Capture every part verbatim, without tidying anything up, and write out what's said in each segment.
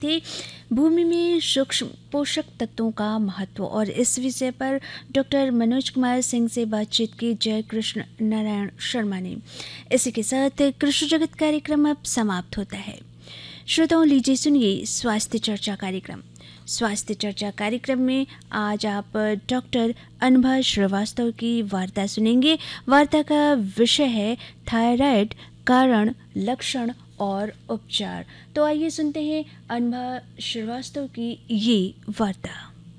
थे भूमि में सूक्ष्म पोषक तत्वों का महत्व, और इस विषय पर डॉक्टर मनोज कुमार सिंह से बातचीत की जय कृष्ण नारायण शर्मा ने। इसी के साथ कृषि जगत कार्यक्रम अब समाप्त होता है। श्रोताओं, लीजिए सुनिए स्वास्थ्य चर्चा कार्यक्रम। स्वास्थ्य चर्चा कार्यक्रम में आज आप डॉक्टर अनुभा श्रीवास्तव की वार्ता सुनेंगे। वार्ता का विषय है थायराइड, कारण, लक्षण और उपचार। तो आइए सुनते हैं अनुभा श्रीवास्तव की ये वार्ता।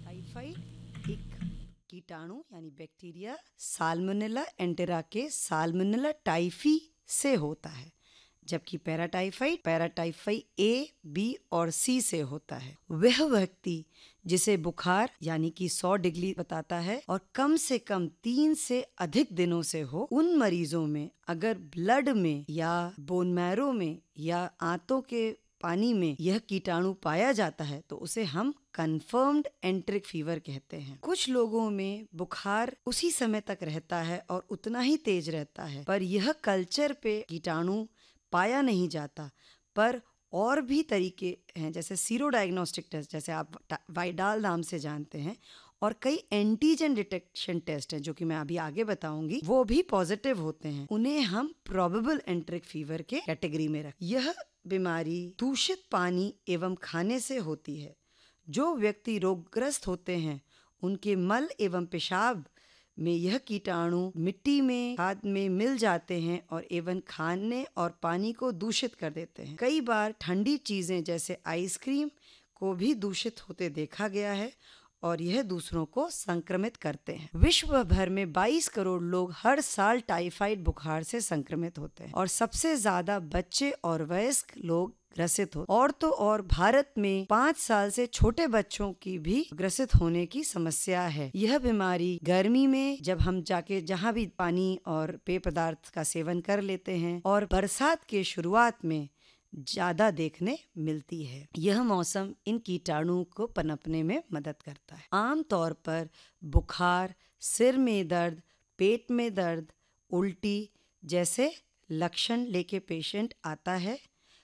टाइफाइड एक कीटाणु यानी बैक्टीरिया साल्मोनेला एंटेराके साल्मोनेला टाइफी से होता है, जबकि पैराटाइफाइड पैराटाइफाई ए, बी और सी से होता है। वह व्यक्ति जिसे बुखार यानी कि सौ डिग्री बताता है और कम से कम तीन से अधिक दिनों से हो, उन मरीजों में अगर ब्लड में या बोन मैरो में या आंतों के पानी में यह कीटाणु पाया जाता है तो उसे हम कंफर्म्ड एंटेरिक फीवर कहते हैं। कुछ लोगों में बुखार उसी समय तक रहता है और उतना ही तेज रहता है, पर यह कल्चर पे कीटाणु पाया नहीं जाता। पर और भी तरीके हैं, जैसे सीरो डायग्नोस्टिक टेस्ट, जैसे आप वाइडाल नाम से जानते हैं, और कई एंटीजन डिटेक्शन टेस्ट हैं जो कि मैं अभी आगे बताऊंगी, वो भी पॉजिटिव होते हैं। उन्हें हम प्रोबेबल एंटेरिक फीवर के कैटेगरी में रख। यह बीमारी दूषित पानी एवं खाने से होती है। जो व्यक्ति रोगग्रस्त होते हैं उनके मल एवं पेशाब में यह कीटाणु मिट्टी में, खाद में मिल जाते हैं और एवं खाने और पानी को दूषित कर देते हैं। कई बार ठंडी चीजें जैसे आइसक्रीम को भी दूषित होते देखा गया है और यह दूसरों को संक्रमित करते हैं। विश्व भर में बाईस करोड़ लोग हर साल टाइफाइड बुखार से संक्रमित होते हैं और सबसे ज्यादा बच्चे और वयस्क लोग ग्रसित हो। और तो और भारत में पाँच साल से छोटे बच्चों की भी ग्रसित होने की समस्या है। यह बीमारी गर्मी में जब हम जाके जहाँ भी पानी और पेय पदार्थ का सेवन कर लेते हैं और बरसात के शुरुआत में ज्यादा देखने मिलती है। यह मौसम इन कीटाणुओं को पनपने में मदद करता है। आमतौर पर बुखार, सिर में दर्द, पेट में दर्द, उल्टी जैसे लक्षण लेके पेशेंट आता है।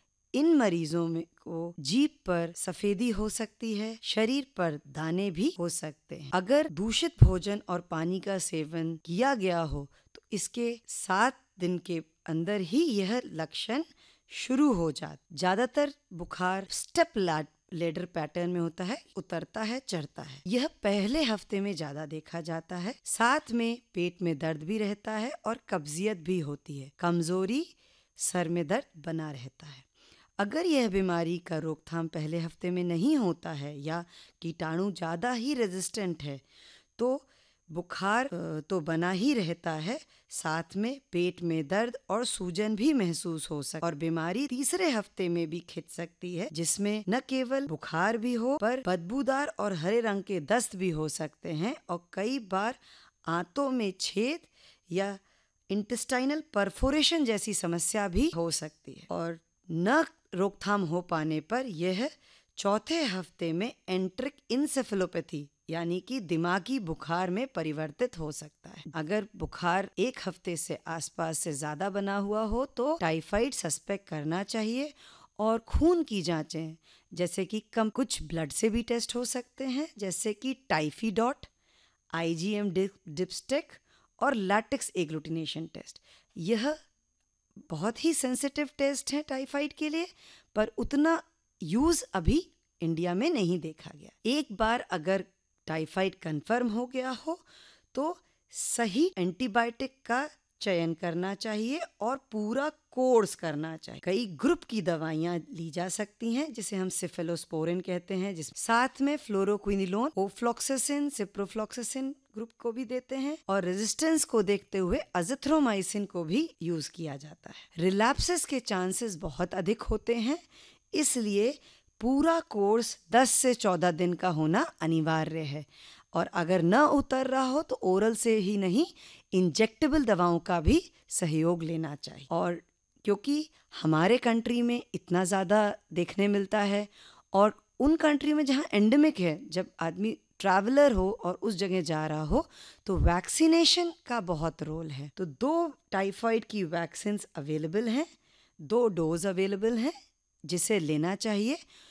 इन मरीजों में को जीभ पर सफेदी हो सकती है, शरीर पर दाने भी हो सकते हैं। अगर दूषित भोजन और पानी का सेवन किया गया हो तो इसके सात दिन के अंदर ही यह लक्षण शुरू हो जाते। ज्यादातर बुखार स्टेप लेडर पैटर्न में होता है, उतरता है, चढ़ता है। यह पहले हफ्ते में ज्यादा देखा जाता है। साथ में पेट में दर्द भी रहता है और कब्जियत भी होती है। कमजोरी, सर में दर्द बना रहता है। अगर यह बीमारी का रोकथाम पहले हफ्ते में नहीं होता है या कीटाणु ज़्यादा ही रेजिस्टेंट है तो बुखार तो बना ही रहता है, साथ में पेट में दर्द और सूजन भी महसूस हो सकती है। और बीमारी तीसरे हफ्ते में भी खिंच सकती है, जिसमें न केवल बुखार भी हो पर बदबूदार और हरे रंग के दस्त भी हो सकते हैं और कई बार आंतों में छेद या इंटेस्टाइनल परफोरेशन जैसी समस्या भी हो सकती है। और न रोकथाम हो पाने पर यह चौथे हफ्ते में एंट्रिक इंसेफेलोपैथी यानी कि दिमागी बुखार में परिवर्तित हो सकता है। अगर बुखार एक हफ्ते से आसपास से ज्यादा बना हुआ हो तो टाइफाइड सस्पेक्ट करना चाहिए और खून की जांचें जैसे कि कम कुछ ब्लड से भी टेस्ट हो सकते हैं, जैसे कि टाइफीडॉट, आईजीएम डिप्स्टिक और लैटेक्स एग्लूटिनेशन टेस्ट। यह बहुत ही सेंसिटिव टेस्ट है टाइफाइड के लिए, पर उतना यूज अभी इंडिया में नहीं देखा गया। एक बार अगर टाइफाइड कंफर्म हो गया हो तो सही एंटीबायोटिक का चयन करना चाहिए और पूरा कोर्स करना चाहिए। कई ग्रुप की दवाइयां ली जा सकती हैं जिसे हम सिफेलोस्पोरिन कहते हैं, जिस साथ में फ्लोरोक्विनिलोन, ओफ्लॉक्सासिन, सिप्रोफ्लॉक्सासिन ग्रुप को भी देते हैं और रेजिस्टेंस को देखते हुए अजिथ्रोमाइसिन को भी यूज किया जाता है। रिलैप्सेस के चांसेस बहुत अधिक होते हैं, इसलिए पूरा कोर्स दस से चौदह दिन का होना अनिवार्य है। और अगर न उतर रहा हो तो ओरल से ही नहीं, इंजेक्टेबल दवाओं का भी सहयोग लेना चाहिए। और क्योंकि हमारे कंट्री में इतना ज़्यादा देखने मिलता है और उन कंट्री में जहाँ एंडेमिक है, जब आदमी ट्रैवलर हो और उस जगह जा रहा हो तो वैक्सीनेशन का बहुत रोल है। तो दो टाइफाइड की वैक्सीन्स अवेलेबल हैं, दो डोज अवेलेबल हैं जिसे लेना चाहिए